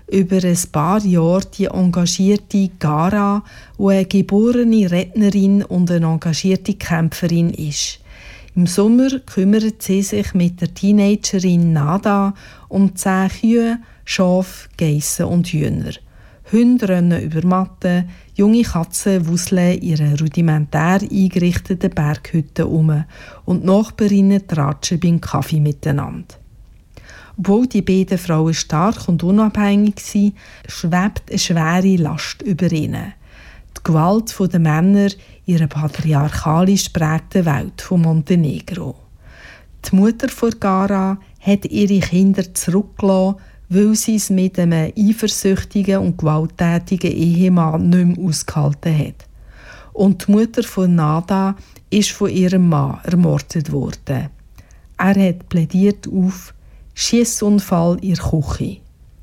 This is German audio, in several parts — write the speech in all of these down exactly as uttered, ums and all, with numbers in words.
über ein paar Jahre die engagierte Gara, die eine geborene Rednerin und eine engagierte Kämpferin ist. Im Sommer kümmert sie sich mit der Teenagerin Nada um zehn Kühe, Schafe, Geissen und Hühner. Hunde rennen über Matten, junge Katzen wuseln in ihrer rudimentär eingerichteten Berghütte um und die Nachbarinnen tratschen beim Kaffee miteinander. Obwohl die beiden Frauen stark und unabhängig sind, schwebt eine schwere Last über ihnen. Die Gewalt der Männer in ihrer patriarchalisch geprägten Welt von Montenegro. Die Mutter von Gara hat ihre Kinder zurückgelassen, weil sie es mit einem eifersüchtigen und gewalttätigen Ehemann nicht mehr ausgehalten hat. Und die Mutter von Nada ist von ihrem Mann ermordet worden. Er hat plädiert auf Schiessunfall in der Küche.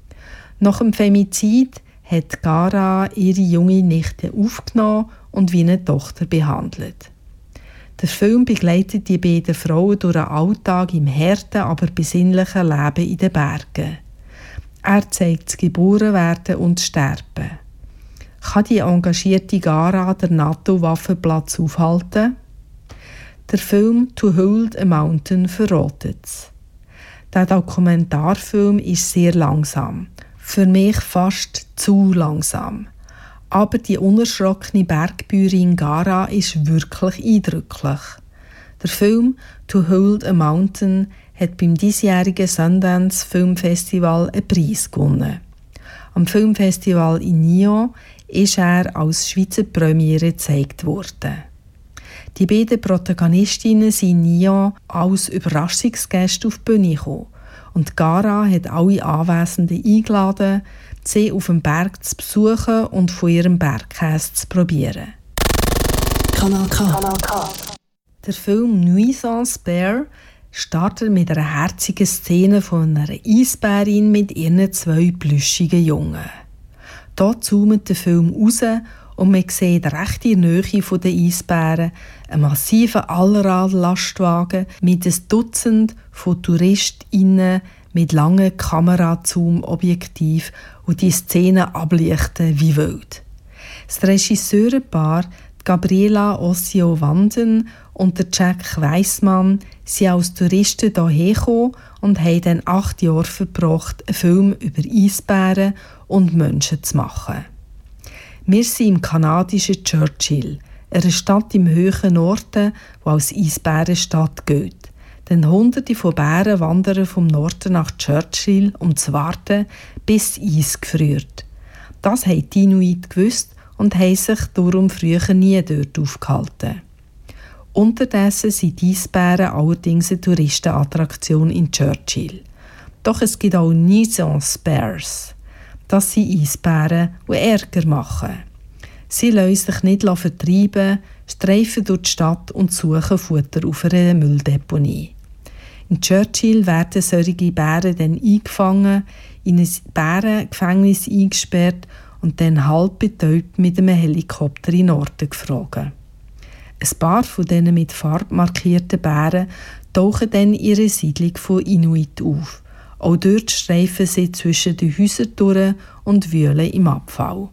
Nach dem Femizid hat Gara ihre junge Nichte aufgenommen und wie eine Tochter behandelt. Der Film begleitet die beiden Frauen durch einen Alltag im harten, aber besinnlichen Leben in den Bergen. Er zeigt das Geborenwerden und das Sterben. Kann die engagierte Gara den NATO-Waffenplatz aufhalten? Der Film «To Hold a Mountain» verratet es. Der Dokumentarfilm ist sehr langsam. Für mich fast zu langsam. Aber die unerschrockene Bergbäuerin Gara ist wirklich eindrücklich. Der Film «To Hold a Mountain» hat beim diesjährigen Sundance Filmfestival einen Preis gewonnen. Am Filmfestival in Nyon ist er als Schweizer Premiere gezeigt worden. Die beiden Protagonistinnen sind in Nyon als Überraschungsgäste auf die Bühne gekommen. Und Gara hat alle Anwesenden eingeladen, sie auf dem Berg zu besuchen und von ihrem Bergkäse zu probieren. Kanal K. Kanal K. Der Film «Nuit sans peur» startet mit einer herzigen Szene von einer Eisbärin mit ihren zwei plüschigen Jungen. Hier zoomt der Film raus und man sieht recht in der Nähe der Eisbären einen massiven Allrad-Lastwagen mit ein Dutzend von TouristInnen mit langen Kamerazoom-Objektiv und die Szene ablichten wie wild. Das Regisseurenpaar Gabriela Ossio-Wanden und der Jack Weissmann sind als Touristen hierher gekommen und haben dann acht Jahre verbracht, einen Film über Eisbären und Menschen zu machen. Wir sind im kanadischen Churchill, einer Stadt im höheren Norden, die als Eisbärenstadt gilt. Denn Hunderte von Bären wandern vom Norden nach Churchill, um zu warten, bis Eis gefriert. Das haben die Inuit gewusst und haben sich darum früher nie dort aufgehalten. Unterdessen sind die Eisbären allerdings eine Touristenattraktion in Churchill. Doch es gibt auch Nuit sans Bears. Das sind Eisbären, die Ärger machen. Sie lassen sich nicht vertreiben, streifen durch die Stadt und suchen Futter auf einer Mülldeponie. In Churchill werden solche Bären dann eingefangen, in ein Bärengefängnis eingesperrt und dann halb betäubt mit einem Helikopter in den Norden geflogen. Ein paar von diesen mit Farbe markierten Bären tauchen dann in ihre Siedlung von Inuit auf. Auch dort streifen sie zwischen den Häusern durch und wühlen im Abfall.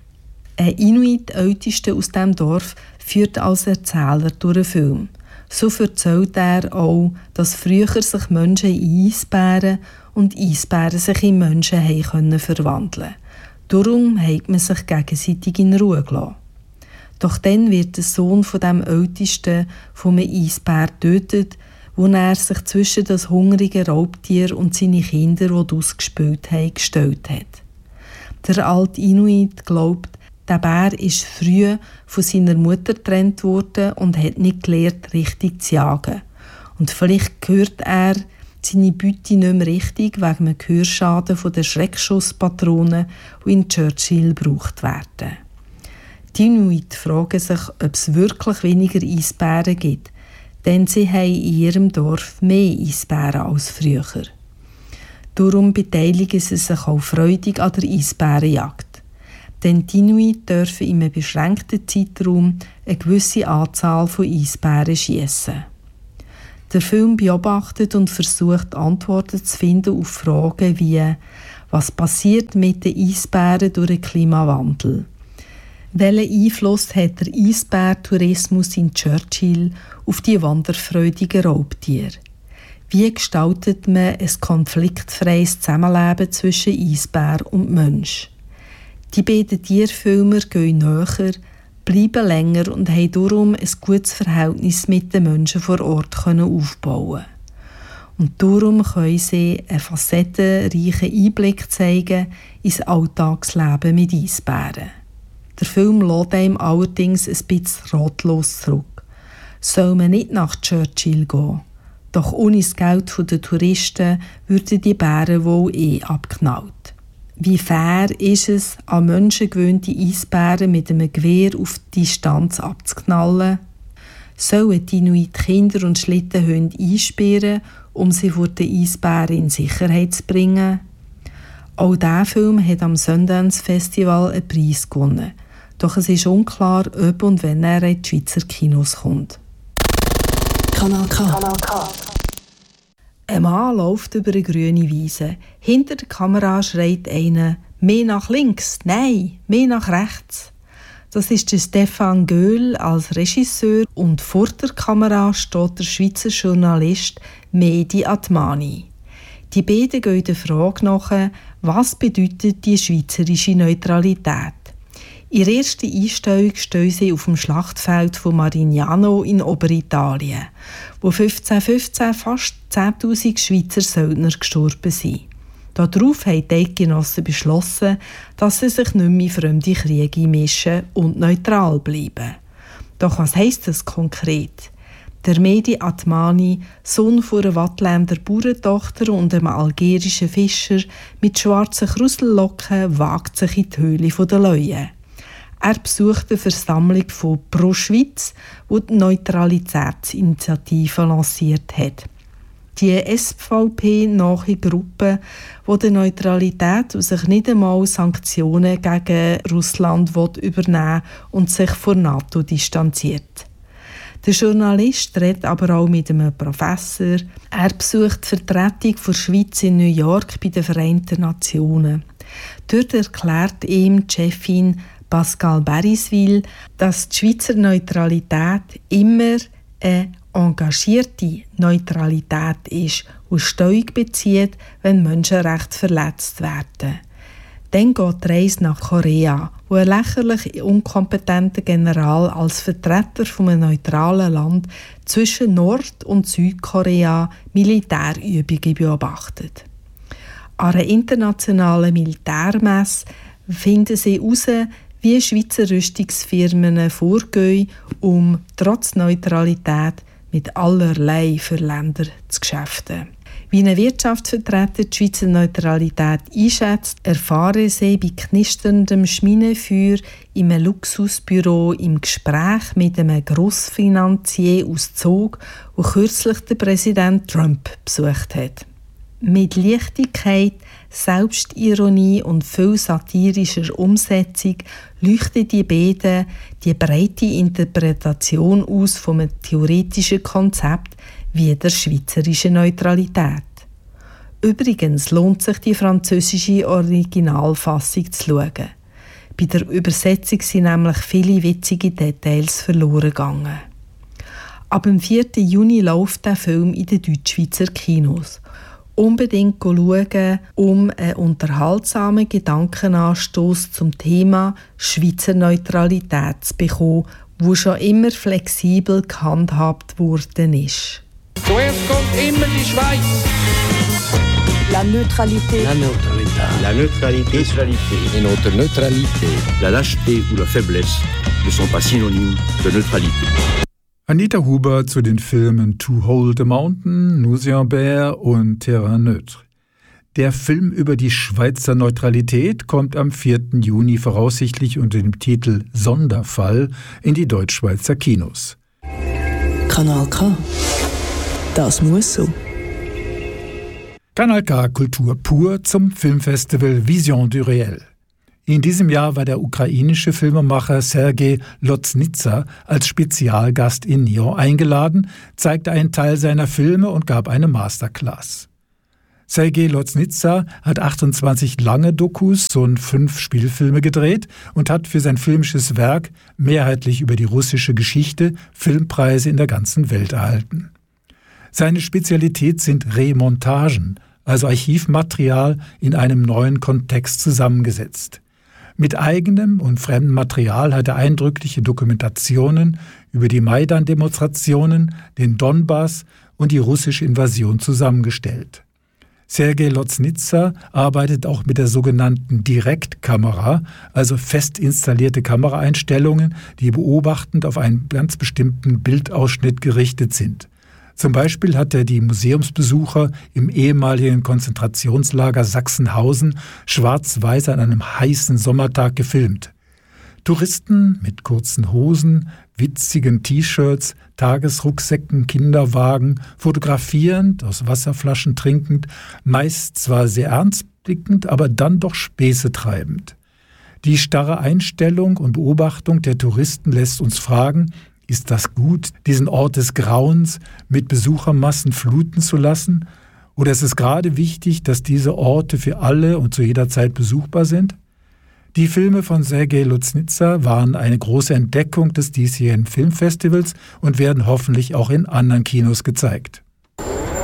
Ein Inuit-Ältester aus diesem Dorf führt als Erzähler durch den Film. So erzählt er auch, dass früher sich Menschen in Eisbären und Eisbären sich in Menschen haben verwandeln. Darum hat man sich gegenseitig in Ruhe gelassen. Doch dann wird der Sohn von dem Ältesten von einem Eisbär getötet, wo er sich zwischen das hungrige Raubtier und seine Kinder, die ausgespielt haben, gestellt hat. Der alte Inuit glaubt, der Bär ist früh von seiner Mutter getrennt worden und hat nicht gelernt, richtig zu jagen. Und vielleicht hört er seine Beute nicht mehr richtig wegen dem Gehörschaden von der Schreckschusspatronen, die in Churchill gebraucht werden. Die Inuit fragen sich, ob es wirklich weniger Eisbären gibt, denn sie haben in ihrem Dorf mehr Eisbären als früher. Darum beteiligen sie sich auch freudig an der Eisbärenjagd. Denn die Inuit dürfen in einem beschränkten Zeitraum eine gewisse Anzahl von Eisbären schiessen. Der Film beobachtet und versucht Antworten zu finden auf Fragen wie: Was passiert mit den Eisbären durch den Klimawandel? Welchen Einfluss hat der Eisbärtourismus in Churchill auf die wanderfreudigen Raubtiere? Wie gestaltet man ein konfliktfreies Zusammenleben zwischen Eisbär und Mensch? Die beiden Tierfilmer gehen näher, bleiben länger und haben darum ein gutes Verhältnis mit den Menschen vor Ort aufbauen. Und darum können sie einen facettenreichen Einblick zeigen ins Alltagsleben mit Eisbären. Der Film lässt einem allerdings ein bisschen ratlos zurück. Soll man nicht nach Churchill gehen? Doch ohne das Geld der Touristen würden die Bären wohl eh abknallt. Wie fair ist es, an menschengewöhnte Eisbären mit einem Gewehr auf die Distanz abzuknallen? Sollen die Inuit Kinder und Schlittenhunde einsperren, um sie vor den Eisbären in Sicherheit zu bringen? Auch dieser Film hat am Sundance Festival einen Preis gewonnen. Doch es ist unklar, ob und wenn er in die Schweizer Kinos kommt. Kanal K. Kanal K. Ein Mann läuft über eine grüne Wiese. Hinter der Kamera schreit einer: «Mehr nach links! Nein, mehr nach rechts!» Das ist der Stefan Göhl als Regisseur und vor der Kamera steht der Schweizer Journalist Mehdi Atmani. Die beiden gehen der Frage nach, was bedeutet die schweizerische Neutralität? In der ersten Einstellung stehen sie auf dem Schlachtfeld von Marignano in Oberitalien, wo fünfzehnhundertfünfzehn fast zehntausend Schweizer Söldner gestorben sind. Darauf haben die Eidgenossen beschlossen, dass sie sich nicht mehr in fremde Kriege mischen und neutral bleiben. Doch was heisst das konkret? Der Mehdi Atmani, Sohn von einer Wattländer Bauerntochter und einem algerischen Fischer mit schwarzen Krusellocken, wagt sich in die Höhle der Löwen. Er besucht eine Versammlung von Pro Schweiz, die die Neutralitätsinitiative lanciert hat. Die S V P-nahe Gruppe, die die Neutralität und sich nicht einmal Sanktionen gegen Russland übernehmen will und sich von NATO distanziert. Der Journalist redet aber auch mit einem Professor. Er besucht die Vertretung der Schweiz in New York bei den Vereinten Nationen. Dort erklärt ihm die Chefin Pascal Beriswil, dass die Schweizer Neutralität immer eine engagierte Neutralität ist und Stellung bezieht, wenn Menschenrechte verletzt werden. Dann geht die Reise nach Korea, wo ein lächerlich unkompetenter General als Vertreter von einem neutralen Land zwischen Nord- und Südkorea Militärübungen beobachtet. An einer internationalen Militärmesse finden sie heraus, wie Schweizer Rüstungsfirmen vorgehen, um trotz Neutralität mit allerlei für Länder zu geschäften. Wie ein Wirtschaftsvertreter die Schweizer Neutralität einschätzt, erfahren sie bei knisterndem Schminenfeuer in einem Luxusbüro im Gespräch mit einem Grossfinanzier aus Zug, der kürzlich den Präsident Trump besucht hat. Mit Leichtigkeit, Selbstironie und viel satirischer Umsetzung leuchten die beiden die breite Interpretation aus vom theoretischen Konzept wie der schweizerischen Neutralität. Übrigens lohnt sich die französische Originalfassung zu schauen. Bei der Übersetzung sind nämlich viele witzige Details verloren gegangen. Ab dem vierten Juni läuft der Film in den Deutschschweizer Kinos. Unbedingt schauen, um einen unterhaltsamen Gedankenanstoß zum Thema Schweizer Neutralität zu bekommen, wo schon immer flexibel gehandhabt worden ist. Zuerst kommt immer die Schweiz. La neutralité. La neutralità. La neutralité. Neutralité. Et notre neutralité. La lâcheté ou la faiblesse ne sont pas synonymes de neutralité. Anita Huber zu den Filmen To Hold a Mountain, Nous y Bear und Terrain Neutre. Der Film über die Schweizer Neutralität kommt am vierten Juni voraussichtlich unter dem Titel Sonderfall in die Deutschschweizer Kinos. Kanal K. Das muss so. Kanal K Kultur pur zum Filmfestival Vision du Réel. In diesem Jahr war der ukrainische Filmemacher Sergei Loznitsa als Spezialgast in Nyon eingeladen, zeigte einen Teil seiner Filme und gab eine Masterclass. Sergei Loznitsa hat achtundzwanzig lange Dokus und fünf Spielfilme gedreht und hat für sein filmisches Werk mehrheitlich über die russische Geschichte Filmpreise in der ganzen Welt erhalten. Seine Spezialität sind Remontagen, also Archivmaterial in einem neuen Kontext zusammengesetzt. Mit eigenem und fremdem Material hat er eindrückliche Dokumentationen über die Maidan-Demonstrationen, den Donbass und die russische Invasion zusammengestellt. Sergei Loznitsa arbeitet auch mit der sogenannten Direktkamera, also fest installierte Kameraeinstellungen, die beobachtend auf einen ganz bestimmten Bildausschnitt gerichtet sind. Zum Beispiel hat er die Museumsbesucher im ehemaligen Konzentrationslager Sachsenhausen schwarz-weiß an einem heißen Sommertag gefilmt. Touristen mit kurzen Hosen, witzigen T-Shirts, Tagesrucksäcken, Kinderwagen, fotografierend, aus Wasserflaschen trinkend, meist zwar sehr ernstblickend, aber dann doch Späße treibend. Die starre Einstellung und Beobachtung der Touristen lässt uns fragen, ist das gut, diesen Ort des Grauens mit Besuchermassen fluten zu lassen? Oder ist es gerade wichtig, dass diese Orte für alle und zu jeder Zeit besuchbar sind? Die Filme von Sergei Loznitsa waren eine große Entdeckung des diesjährigen Filmfestivals und werden hoffentlich auch in anderen Kinos gezeigt.